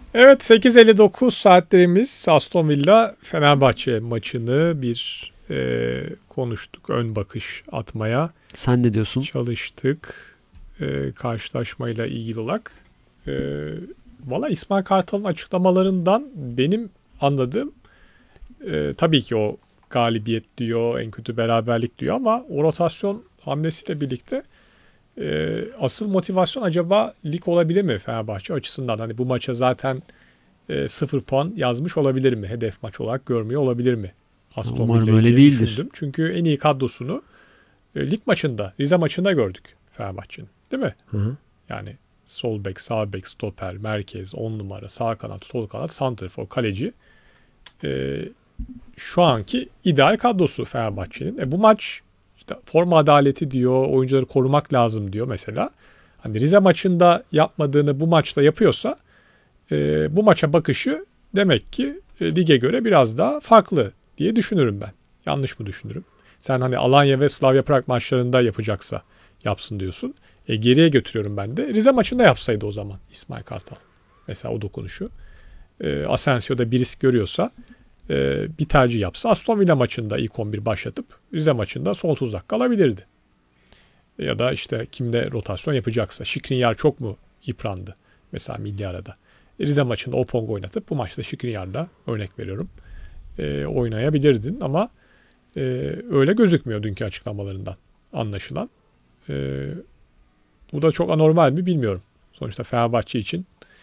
Evet, 8:59 saatlerimiz Aston Villa Fenerbahçe maçını konuştuk. Ön bakış atmaya Sen ne diyorsun? çalıştık karşılaşmayla ilgili olarak. E, Valla İsmail Kartal'ın açıklamalarından benim anladığım tabii ki o galibiyet diyor, en kötü beraberlik diyor ama o rotasyon hamlesiyle birlikte asıl motivasyon acaba lig olabilir mi Fenerbahçe açısından? Hani bu maça zaten 0 puan yazmış olabilir mi? Hedef maç olarak görmüyor olabilir mi? Aston Umarım Villa'yı öyle diye değildir. düşündüm. Çünkü en iyi kadrosunu lig maçında, Rize maçında gördük Fenerbahçe'nin. Değil mi? Hı hı. Yani sol bek, sağ bek, stoper, merkez, 10 numara, sağ kanat, sol kanat, santrfor, kaleci. E, Şu anki ideal kadrosu Fenerbahçe'nin. Bu maç işte forma adaleti diyor, oyuncuları korumak lazım diyor mesela. Hani Rize maçında yapmadığını bu maçta yapıyorsa bu maça bakışı demek ki lige göre biraz daha farklı diye düşünürüm ben. Yanlış mı düşünürüm? Sen hani Alanya ve Slavia Prag maçlarında yapacaksa yapsın diyorsun. Geriye götürüyorum ben de. Rize maçında yapsaydı o zaman İsmail Kartal. Mesela o dokunuşu. Asensio'da bir risk görüyorsa bir tercih yapsa Aston Villa maçında ilk 11 başlatıp Rize maçında son 30 dakika alabilirdi. Ya da işte kimde rotasyon yapacaksa. Skriniar çok mu yıprandı? Mesela milli arada. Rize maçında Opong oynatıp bu maçta Skriniar'la örnek veriyorum. Oynayabilirdin ama e, öyle gözükmüyor dünkü açıklamalarından anlaşılan. E, Bu da çok anormal mi bilmiyorum. Sonuçta Fenerbahçe için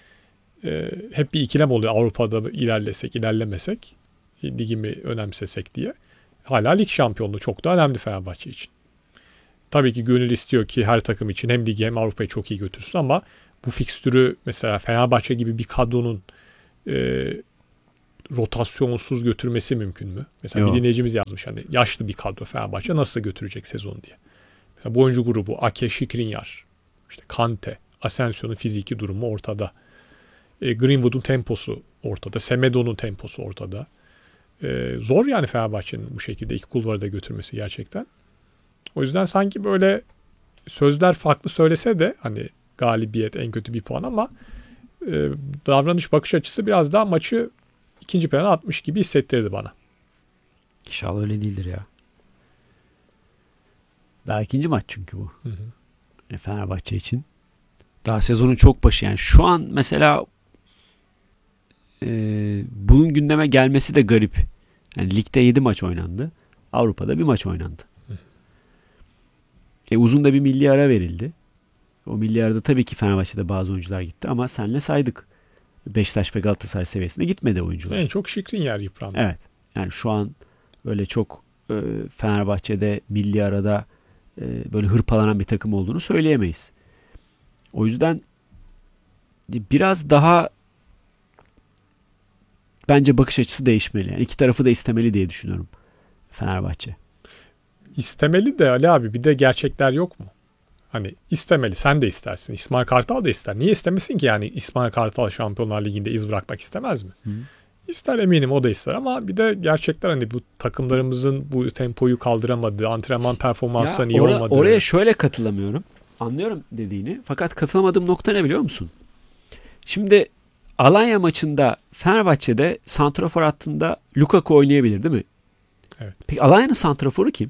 hep bir ikilem oluyor. Avrupa'da mı ilerlesek, ilerlemesek, ligi mi önemsesek diye. Hala lig şampiyonluğu çok da önemli Fenerbahçe için. Tabii ki gönül istiyor ki her takım için hem ligi hem Avrupa'yı çok iyi götürsün ama bu fikstürü mesela Fenerbahçe gibi bir kadronun e, rotasyonsuz götürmesi mümkün mü? Mesela bir Yok. dinleyicimiz yazmış hani yaşlı bir kadro Fenerbahçe nasıl götürecek sezonu diye. Mesela bu oyuncu grubu Ake, Skriniar, işte Kante, Asensio'nun fiziki durumu ortada. Greenwood'un temposu ortada. Semedo'nun temposu ortada. Zor yani Fenerbahçe'nin bu şekilde iki kulvarı da götürmesi gerçekten. O yüzden sanki böyle sözler farklı söylese de hani galibiyet en kötü bir puan ama davranış bakış açısı biraz daha maçı ikinci plana atmış gibi hissettirdi bana. İnşallah öyle değildir ya. Daha ikinci maç çünkü bu. Hı hı. Fenerbahçe için. Daha sezonun çok başı yani. Şu an mesela bunun gündeme gelmesi de garip. Yani ligde 7 maç oynandı. Avrupa'da bir maç oynandı. Uzun da bir milli ara verildi. O milli arada tabii ki Fenerbahçe'de bazı oyuncular gitti ama senle saydık. Beşiktaş ve Galatasaray seviyesinde gitmedi En oyuncular. çok Skriniar yıprandı. Evet. Yani şu an öyle çok Fenerbahçe'de milli arada böyle hırpalanan bir takım olduğunu söyleyemeyiz. O yüzden biraz daha bence bakış açısı değişmeli. Yani iki tarafı da istemeli diye düşünüyorum Fenerbahçe. İstemeli de Ali abi bir de gerçekler yok mu? Hani istemeli sen de istersin. İsmail Kartal da ister. Niye istemesin ki yani İsmail Kartal Şampiyonlar Ligi'nde iz bırakmak istemez mi? Hı. İster eminim o da ister ama bir de gerçekler hani bu takımlarımızın bu tempoyu kaldıramadığı, antrenman Ya performanslarının iyi olmadığı. oraya şöyle katılamıyorum. Anlıyorum dediğini. Fakat katılamadığım nokta ne biliyor musun? Şimdi Alanya maçında Fenerbahçe'de santrafor hattında Lukaku oynayabilir değil mi? Evet. Peki Alanya'nın santraforu kim?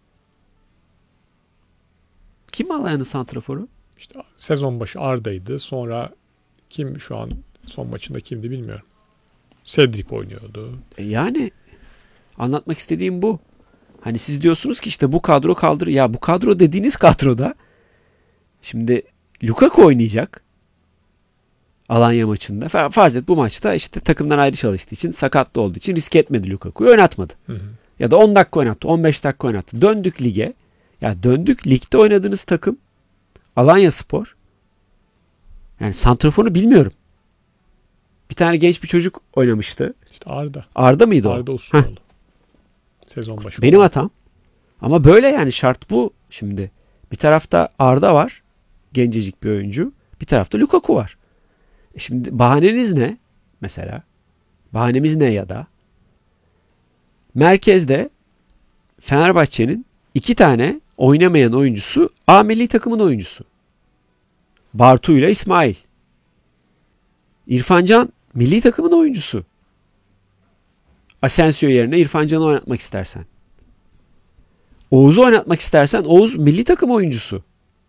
Kim Alanya'nın santraforu? İşte sezon başı Arda'ydı. Sonra kim şu an son maçında kimdi bilmiyorum. Cedric oynuyordu. Yani anlatmak istediğim bu. Hani siz diyorsunuz ki işte bu kadro kaldır. Ya bu kadro dediğiniz kadroda şimdi Lukaku oynayacak Alanya maçında. Farz et bu maçta işte takımdan ayrı çalıştığı için sakatlı olduğu için risk etmedi Lukaku'yu oynatmadı. Hı hı. Ya da 10 dakika oynattı 15 dakika oynattı. Döndük lige. Ya döndük ligde oynadığınız takım Alanyaspor. Yani santraforunu bilmiyorum. Bir tane genç bir çocuk oynamıştı. İşte Arda. Arda mıydı o? Arda Heh, Usunoğlu. Sezon başı. benim hatam. Ama böyle yani şart bu şimdi. Bir tarafta Arda var. Gencecik bir oyuncu. Bir tarafta Lukaku var. Şimdi bahaneniz ne? Mesela. Bahanemiz ne ya da? Merkezde Fenerbahçe'nin iki tane oynamayan oyuncusu A milli takımın oyuncusu. Bartu ile İsmail. İrfan Can Milli takımın oyuncusu. Asensio yerine İrfan Can'ı oynatmak istersen. Oğuz'u oynatmak istersen Oğuz milli takım oyuncusu.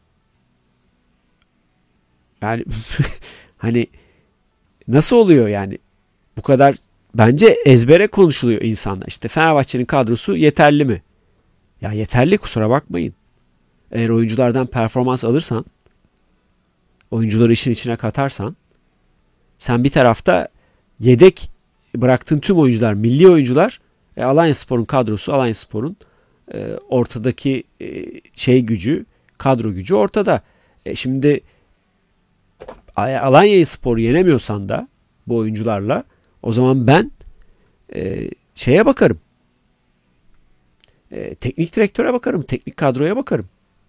Yani hani nasıl oluyor yani? Bu kadar bence ezbere konuşuluyor insanlar. İşte Fenerbahçe'nin kadrosu yeterli mi? Ya yeterli, kusura bakmayın. Eğer oyunculardan performans alırsan, oyuncuları işin içine katarsan, sen bir tarafta yedek bıraktığın tüm oyuncular, milli oyuncular, Alanyaspor'un kadrosu, Alanyaspor'un ortadaki gücü, kadro gücü ortada. Şimdi Alanyaspor'u yenemiyorsan da bu oyuncularla, o zaman ben şeye bakarım. Teknik direktöre bakarım, teknik kadroya bakarım.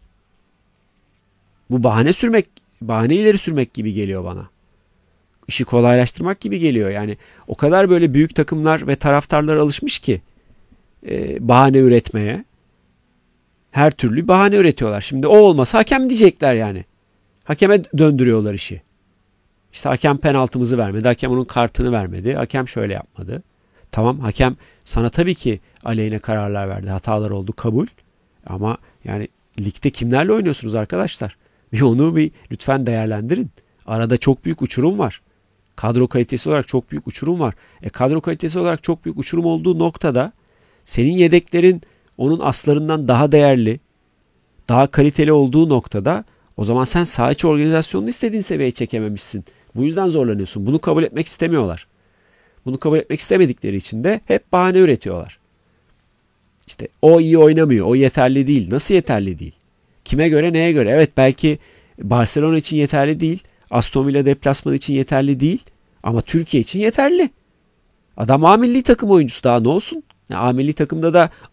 Bu bahane ileri sürmek gibi geliyor bana. İşi kolaylaştırmak gibi geliyor. Yani o kadar böyle büyük takımlar ve taraftarlar alışmış ki bahane üretmeye. Her türlü bahane üretiyorlar. Şimdi o olmasa hakem diyecekler yani. Hakeme döndürüyorlar işi. İşte hakem penaltımızı vermedi. Hakem onun kartını vermedi. Hakem şöyle yapmadı. Tamam, hakem sana tabii ki aleyhine kararlar verdi. Hatalar oldu, kabul. Ama yani ligde kimlerle oynuyorsunuz arkadaşlar? Onu lütfen değerlendirin. Arada çok büyük uçurum var. Kadro kalitesi olarak çok büyük uçurum var. Kadro kalitesi olarak çok büyük uçurum olduğu noktada senin yedeklerin onun aslarından daha değerli, daha kaliteli olduğu noktada o zaman sen saha içi organizasyonunu istediğin seviyeye çekememişsin. Bu yüzden zorlanıyorsun. Bunu kabul etmek istemiyorlar. Bunu kabul etmek istemedikleri için de hep bahane üretiyorlar. İşte o iyi oynamıyor, o yeterli değil. Nasıl yeterli değil? Kime göre, neye göre? Evet, belki Barcelona için yeterli değil. Aston Villa deplasmanı için yeterli değil. Ama Türkiye için yeterli. Adam A milli takım oyuncusu, daha ne olsun? A milli takımda da